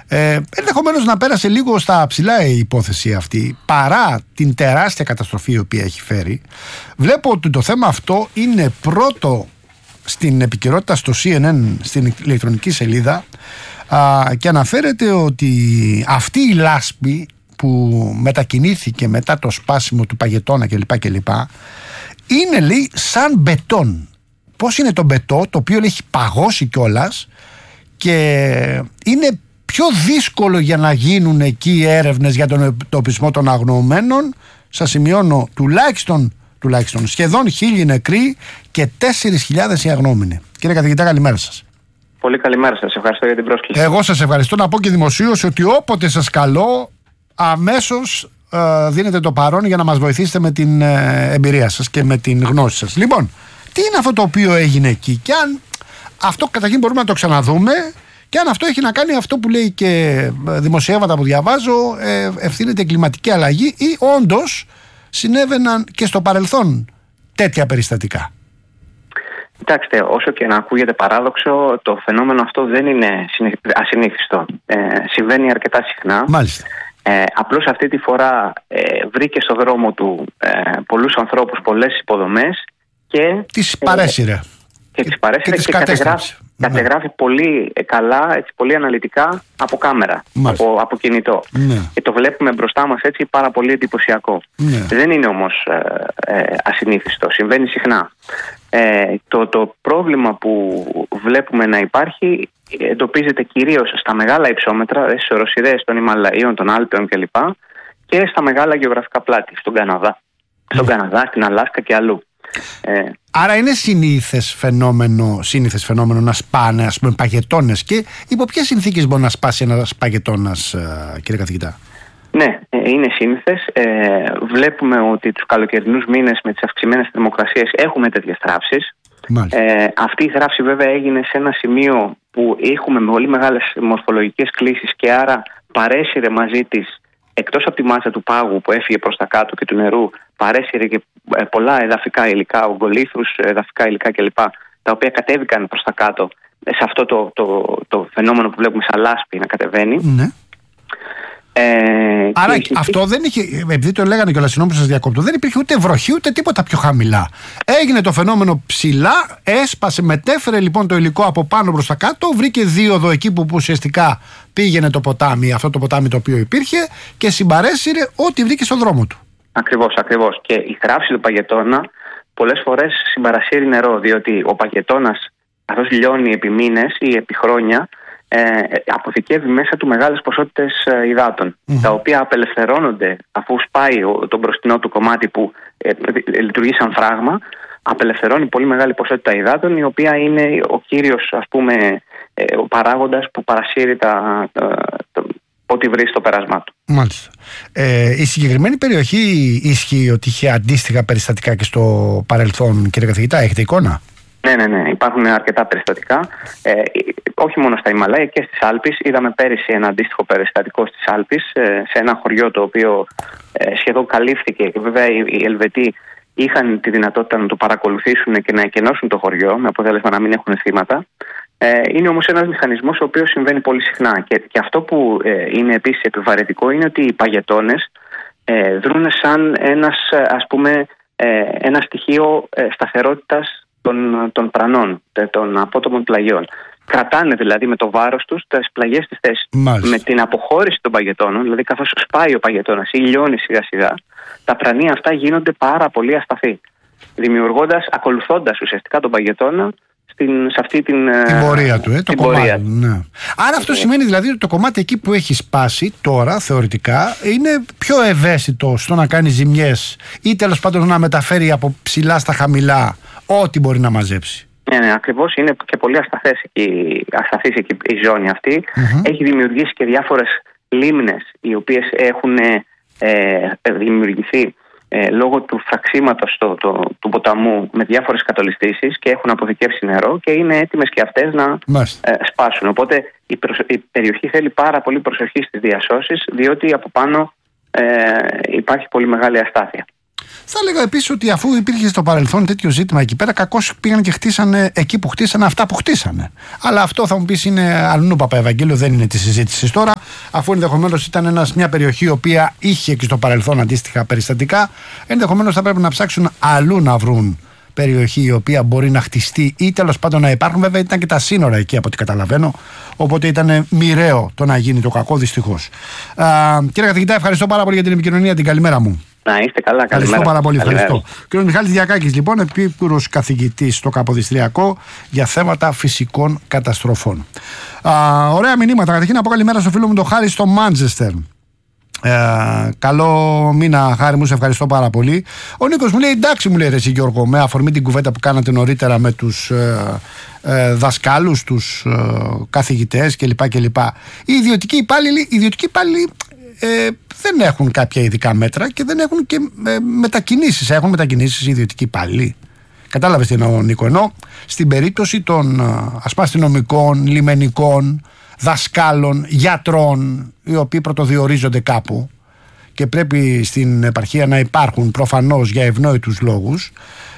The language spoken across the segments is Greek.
Ενδεχομένως να πέρασε λίγο στα ψηλά η υπόθεση αυτή, παρά την τεράστια καταστροφή η οποία έχει φέρει. Βλέπω ότι το θέμα αυτό είναι πρώτο στην επικαιρότητα στο CNN, στην ηλεκτρονική σελίδα, και αναφέρεται ότι αυτή η λάσπη που μετακινήθηκε μετά το σπάσιμο του παγετώνα κλπ. Είναι, λέει, σαν μπετόν. Πώς είναι το μπετό, το οποίο έχει παγώσει κιόλας και είναι πιο δύσκολο για να γίνουν εκεί έρευνες για τον εντοπισμό των αγνοωμένων. Σας σημειώνω τουλάχιστον σχεδόν 1.000 νεκροί και 4.000 οι αγνοούμενοι. Κύριε καθηγητά, καλημέρα σας. Πολύ καλημέρα σας. Ευχαριστώ για την πρόσκληση. Εγώ σας ευχαριστώ. Να πω και δημοσίως ότι όποτε σας καλώ, αμέσως δίνετε το παρόν για να μας βοηθήσετε με την εμπειρία σας και με την γνώση σας. Λοιπόν, τι είναι αυτό το οποίο έγινε εκεί και αν αυτό καταρχήν μπορούμε να το ξαναδούμε και αν αυτό έχει να κάνει αυτό που λέει και δημοσιεύματα που διαβάζω, ευθύνεται κλιματική αλλαγή ή όντως συνέβαιναν και στο παρελθόν τέτοια περιστατικά. Κοιτάξτε, όσο και να ακούγεται παράδοξο, το φαινόμενο αυτό δεν είναι ασυνήθιστο. Συμβαίνει αρκετά συχνά. Μάλιστα. Απλώς αυτή τη φορά βρήκε στο δρόμο του πολλούς ανθρώπους, πολλές υποδομές και τις παρέσυρε. Και κατεγράφει πολύ καλά, έτσι, πολύ αναλυτικά από κάμερα, από κινητό. Ναι. Και το βλέπουμε μπροστά μας έτσι πάρα πολύ εντυπωσιακό. Ναι. Δεν είναι όμως ασυνήθιστο, συμβαίνει συχνά. Το πρόβλημα που βλέπουμε να υπάρχει εντοπίζεται κυρίως στα μεγάλα υψόμετρα, στις οροσειρές των Ιμαλαίων, των Άλπαιων κλπ. Και στα μεγάλα γεωγραφικά πλάτη, στον Καναδά, στην Αλάσκα και αλλού. Άρα είναι συνήθες φαινόμενο να σπάνε, ας πούμε, παγετώνες, και υπό ποιες συνθήκες μπορεί να σπάσει ένας παγετώνας, κύριε καθηγητά? Ναι, είναι σύνηθες. Βλέπουμε ότι τους καλοκαιρινούς μήνες με τις αυξημένες θερμοκρασίες έχουμε τέτοιες θράψεις. Αυτή η θράψη βέβαια έγινε σε ένα σημείο που έχουμε πολύ μεγάλες μορφολογικές κλίσεις και άρα παρέσυρε μαζί της, εκτός από τη μάτσα του πάγου που έφυγε προς τα κάτω και του νερού, παρέσυρε και πολλά εδαφικά υλικά, ογκολίθρους, εδαφικά υλικά κλπ. Τα οποία κατέβηκαν προς τα κάτω σε αυτό το φαινόμενο που βλέπουμε σαν λάσπη να κατεβαίνει. Ναι. Άρα αυτό δεν είχε, επειδή το λέγανε κιόλας, συγγνώμη που σας διακόπτω, δεν υπήρχε ούτε βροχή ούτε τίποτα πιο χαμηλά. Έγινε το φαινόμενο ψηλά, έσπασε, μετέφερε λοιπόν το υλικό από πάνω προς τα κάτω, βρήκε δίωδο εκεί που ουσιαστικά πήγαινε το ποτάμι, αυτό το ποτάμι το οποίο υπήρχε, και συμπαρέσυρε ό,τι βρήκε στον δρόμο του. Ακριβώς. Και η θράψη του παγετώνα πολλές φορές συμπαρασύρει νερό, διότι ο παγετώνας, καθώς λιώνει επί μήνες ή επί χρόνια, αποθηκεύει μέσα του μεγάλες ποσότητες υδάτων, τα οποία απελευθερώνονται αφού σπάει το μπροστινό του κομμάτι που λειτουργεί σαν φράγμα. Απελευθερώνει πολύ μεγάλη ποσότητα υδάτων, η οποία είναι ο κύριος, ας πούμε, ο παράγοντας που παρασύρει ό,τι βρει στο πέρασμά του. Μάλιστα. Η συγκεκριμένη περιοχή ισχύει ότι είχε αντίστοιχα περιστατικά και στο παρελθόν, κύριε καθηγητά? Έχετε εικόνα? Ναι. Υπάρχουν αρκετά περιστατικά. Όχι μόνο στα Ιμαλάια και στις Άλπεις. Είδαμε πέρυσι ένα αντίστοιχο περιστατικό στις Άλπεις, σε ένα χωριό το οποίο σχεδόν καλύφθηκε. Και βέβαια οι Ελβετοί είχαν τη δυνατότητα να το παρακολουθήσουν και να εκενώσουν το χωριό, με αποτέλεσμα να μην έχουν θύματα. Είναι όμως ένας μηχανισμός ο οποίος συμβαίνει πολύ συχνά. Και αυτό που είναι επίσης επιβαρυντικό είναι ότι οι παγετώνες δρούν σαν ένα στοιχείο σταθερότητας των πρανών, των απότομων πλαγιών. Κρατάνε δηλαδή με το βάρος τους τις πλαγιές στη θέση. Με την αποχώρηση των παγετώνων, δηλαδή καθώς σπάει ο παγετώνας ή λιώνει σιγά σιγά, τα πρανία αυτά γίνονται πάρα πολύ ασταθή, ακολουθώντας ουσιαστικά τον παγετώνα σε αυτή την πορεία του, το κομμάτι. Ναι. Άρα αυτό σημαίνει δηλαδή ότι το κομμάτι εκεί που έχει σπάσει τώρα θεωρητικά είναι πιο ευαίσθητο στο να κάνει ζημιές ή τέλος πάντων να μεταφέρει από ψηλά στα χαμηλά ό,τι μπορεί να μαζέψει. Ναι, ακριβώς. Είναι και πολύ ασταθής εκεί η ζώνη αυτή. Έχει δημιουργήσει και διάφορες λίμνες οι οποίες έχουν δημιουργηθεί λόγω του φραξίματος του ποταμού με διάφορες κατολιστήσεις και έχουν αποθηκεύσει νερό και είναι έτοιμες και αυτές να σπάσουν. Οπότε η περιοχή θέλει πάρα πολύ προσοχή στις διασώσεις, διότι από πάνω υπάρχει πολύ μεγάλη αστάθεια. Θα έλεγα επίσης ότι αφού υπήρχε στο παρελθόν τέτοιο ζήτημα εκεί πέρα, κακώς πήγαν και χτίσανε εκεί που χτίσανε αυτά που χτίσανε. Αλλά αυτό θα μου πεις είναι αλλού Παπαευαγγέλιο, δεν είναι τη συζήτηση τώρα, αφού ενδεχομένως ήταν μια περιοχή η οποία είχε και στο παρελθόν αντίστοιχα περιστατικά, ενδεχομένως θα πρέπει να ψάξουν αλλού να βρουν περιοχή η οποία μπορεί να χτιστεί ή τέλος πάντων να υπάρχουν. Βέβαια ήταν και τα σύνορα εκεί από ό,τι καταλαβαίνω, οπότε ήταν μοιραίο το να γίνει το κακό, δυστυχώς. Κύριε καθηγητά, ευχαριστώ πάρα πολύ για την επικοινωνία, την καλημέρα μου. Να είστε καλά, καλημέρα. Ευχαριστώ πάρα πολύ. Ευχαριστώ. Κύριος Μιχάλης Διακάκης, λοιπόν, επίκουρος καθηγητής στο Καποδιστριακό για θέματα φυσικών καταστροφών. Ωραία μηνύματα. Καταρχήν να πω καλημέρα στο φίλο μου τον Χάρη στο Μάντσεστερ. Καλό μήνα, Χάρη μου, σε ευχαριστώ πάρα πολύ. Ο Νίκος μου λέει: εντάξει, μου λέει, ρε εσύ Γιώργο, με αφορμή την κουβέντα που κάνατε νωρίτερα με τους δασκάλους, τους καθηγητές κλπ. Οι ιδιωτικοί υπάλληλοι δεν έχουν κάποια ειδικά μέτρα και δεν έχουν και μετακινήσεις. Έχουν μετακινήσεις οι ιδιωτικοί υπάλληλοι. Κατάλαβες τι εννοώ, Νίκο? Ενώ στην περίπτωση των αστυνομικών, λιμενικών, δασκάλων, γιατρών, οι οποίοι πρωτοδιορίζονται κάπου και πρέπει στην επαρχία να υπάρχουν προφανώς για ευνόητους λόγους,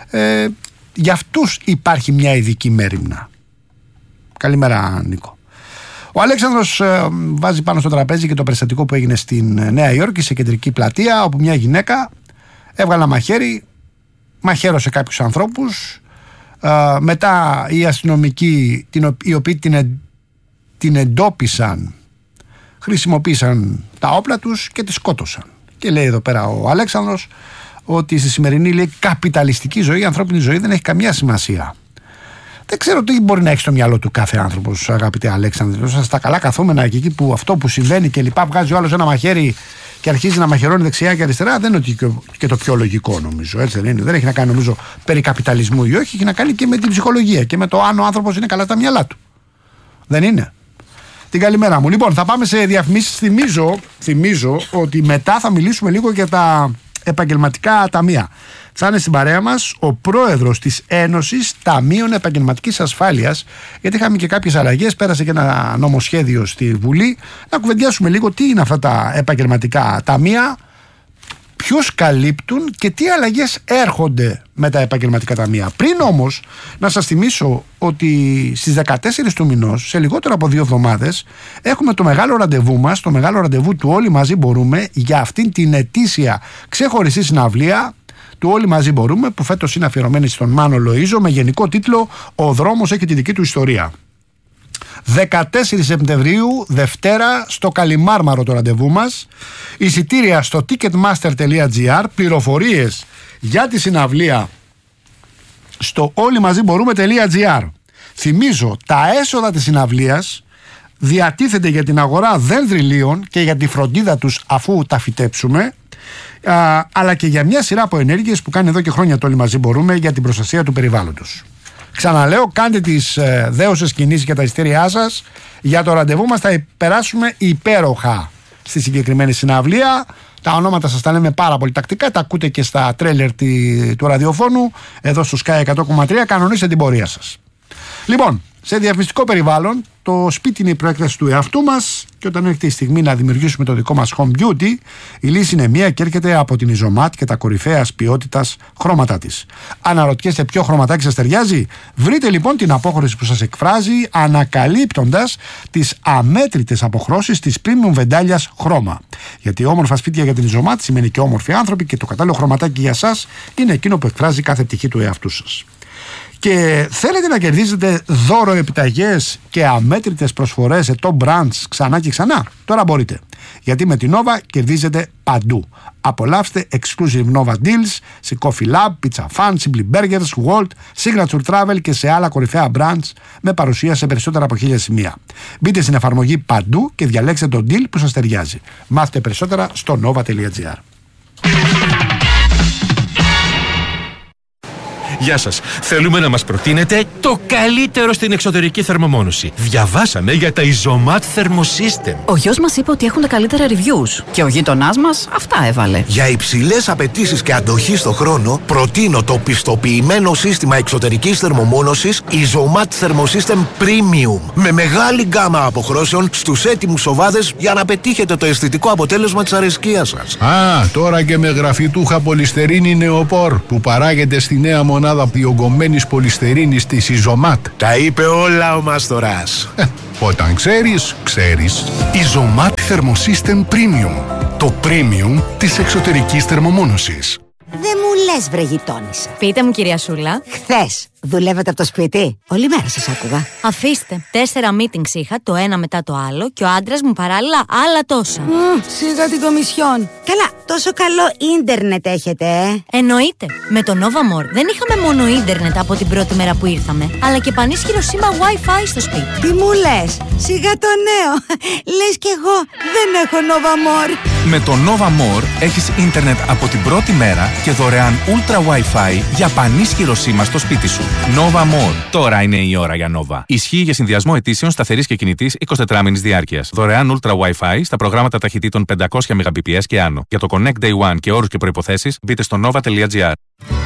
για αυτούς υπάρχει μια ειδική μέριμνα. Καλημέρα, Νίκο. Ο Αλέξανδρος βάζει πάνω στο τραπέζι και το περιστατικό που έγινε στην Νέα Υόρκη, σε κεντρική πλατεία, όπου μια γυναίκα έβγαλε μαχαίρι, μαχαίρωσε κάποιους ανθρώπους, μετά οι αστυνομικοί οι οποίοι την εντόπισαν, χρησιμοποίησαν τα όπλα τους και τη σκότωσαν. Και λέει εδώ πέρα ο Αλέξανδρος ότι στη σημερινή, λέει, καπιταλιστική ζωή, η ανθρώπινη ζωή δεν έχει καμία σημασία. Δεν ξέρω τι μπορεί να έχει στο μυαλό του κάθε άνθρωπος, αγαπητέ Αλέξανδρε. Στα καλά καθόμενα εκεί που αυτό που συμβαίνει και λοιπά, βγάζει ο άλλος ένα μαχαίρι και αρχίζει να μαχαιρώνει δεξιά και αριστερά, δεν είναι ότι και το πιο λογικό, νομίζω. Έτσι δεν είναι. Δεν έχει να κάνει, νομίζω, περί καπιταλισμού ή όχι, έχει να κάνει και με την ψυχολογία και με το αν ο άνθρωπος είναι καλά στα μυαλά του. Δεν είναι? Την καλημέρα μου. Λοιπόν, θα πάμε σε διαφημίσεις. Θυμίζω ότι μετά θα μιλήσουμε λίγο για τα επαγγελματικά ταμεία. Θα είναι στην παρέα μας ο πρόεδρος της Ένωσης Ταμείων Επαγγελματικής Ασφάλειας, γιατί είχαμε και κάποιες αλλαγές, πέρασε και ένα νομοσχέδιο στη Βουλή. Να κουβεντιάσουμε λίγο τι είναι αυτά τα επαγγελματικά ταμεία, ποιους καλύπτουν και τι αλλαγές έρχονται με τα επαγγελματικά ταμεία. Πριν όμως, να σας θυμίσω ότι στις 14 του μηνός, σε λιγότερο από 2 εβδομάδες, έχουμε το μεγάλο ραντεβού μας, το μεγάλο ραντεβού του Όλοι Μαζί Μπορούμε, για αυτήν την ετήσια ξεχωριστή συναυλία του Όλοι Μαζί Μπορούμε, που φέτος είναι αφιερωμένη στον Μάνο Λοΐζο, με γενικό τίτλο «Ο δρόμος έχει τη δική του ιστορία». 14 Σεπτεμβρίου, Δευτέρα, στο Καλιμάρμαρο το ραντεβού μας. Εισιτήρια στο ticketmaster.gr. Πληροφορίες για τη συναυλία στο όλοιμαζιμπορούμε.gr. Θυμίζω, τα έσοδα της συναυλίας διατίθεται για την αγορά δένδρυλίων και για τη φροντίδα τους αφού τα φυτέψουμε, αλλά και για μια σειρά από ενέργειες που κάνει εδώ και χρόνια το Όλοι Μαζί Μπορούμε για την προστασία του περιβάλλοντος. Ξαναλέω, κάντε τις δέουσες κινήσεις για τα εισιτήριά σας. Για το ραντεβού μας θα περάσουμε υπέροχα στη συγκεκριμένη συναυλία. Τα ονόματα σας τα λέμε πάρα πολύ τακτικά. Τα ακούτε και στα τρέλερ του ραδιοφώνου εδώ στο Sky 100,3. Κανονίστε την πορεία σας. Λοιπόν, σε διαφημιστικό περιβάλλον, το σπίτι είναι η προέκταση του εαυτού μας και όταν έρχεται η στιγμή να δημιουργήσουμε το δικό μας home beauty, η λύση είναι μία και έρχεται από την Ιζωμάτ και τα κορυφαίας ποιότητας χρώματά της. Αναρωτιέστε ποιο χρωματάκι σας ταιριάζει? Βρείτε λοιπόν την απόχρωση που σας εκφράζει, ανακαλύπτοντας τις αμέτρητες αποχρώσεις της premium βεντάλιας χρώμα. Γιατί όμορφα σπίτια για την Ιζωμάτ σημαίνει και όμορφοι άνθρωποι και το κατάλληλο χρωματάκι για σας είναι εκείνο που εκφράζει κάθε πτυχή του εαυτού σας. Και θέλετε να κερδίσετε δώρο, επιταγές και αμέτρητες προσφορές σε top brands ξανά και ξανά? Τώρα μπορείτε. Γιατί με την Nova κερδίζετε παντού. Απολαύστε exclusive Nova deals σε Coffee Lab, Pizza Fan, Simply Burgers, Walt, Signature Travel και σε άλλα κορυφαία brands με παρουσία σε περισσότερα από 1000 σημεία. Μπείτε στην εφαρμογή παντού και διαλέξτε τον deal που σας ταιριάζει. Μάθετε περισσότερα στο nova.gr. Γεια σας. Θέλουμε να μας προτείνετε το καλύτερο στην εξωτερική θερμομόνωση. Διαβάσαμε για τα Isomat Thermosystem. Ο γιος μας είπε ότι έχουν τα καλύτερα reviews. Και ο γείτονάς μας αυτά έβαλε. Για υψηλές απαιτήσεις και αντοχή στο χρόνο, προτείνω το πιστοποιημένο σύστημα εξωτερικής θερμομόνωσης Isomat Thermosystem Premium. Με μεγάλη γκάμα αποχρώσεων στους έτοιμους σοβάδες για να πετύχετε το αισθητικό αποτέλεσμα της αρεσκίας σας. Τώρα και με γραφιτούχα πολυστερίνη νεοπόρ που παράγεται στη νέα μονάδα διογκωμένης πολυστερίνης της Isomat. Τα είπε όλα ο Μάστορας. Όταν ξέρεις, ξέρεις. Isomat Thermosystem Premium. Το premium της εξωτερικής θερμομόνωσης. Δεν μου λες, βρε γειτόνισσα. Πείτε μου, κυρία Σούλα. Χθες δουλεύετε από το σπίτι? Όλη μέρα σας άκουγα. Αφήστε. 4 meetings είχα, το ένα μετά το άλλο, και ο άντρας μου παράλληλα άλλα τόσα. Σιγά την κομισιόν. Καλά, τόσο καλό ίντερνετ έχετε, Εννοείται. Με το Nova More δεν είχαμε μόνο ίντερνετ από την πρώτη μέρα που ήρθαμε, αλλά και πανίσχυρο σήμα Wi-Fi στο σπίτι. Τι μου λες? Σιγά το νέο. Λες κι εγώ δεν έχω Nova More. Με το Nova More έχεις ίντερνετ από την πρώτη μέρα και δωρεάν Ultra Wi-Fi για πανίσχυρο σήμα στο σπίτι σου. Nova More. Τώρα είναι η ώρα για Nova. Ισχύει για συνδυασμό αιτήσεων σταθερής και κινητής 24 μήνης διάρκειας. Δωρεάν Ultra Wi-Fi στα προγράμματα ταχυτήτων 500 Mbps και άνω. Για το Connect Day One και όρους και προϋποθέσεις μπείτε στο nova.gr.